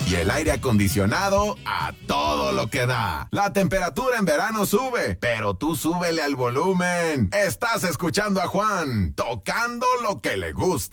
y el aire acondicionado a todo lo que da. La temperatura en verano sube, pero tú súbele al volumen. Estás escuchando a Juan, tocando lo que le gusta.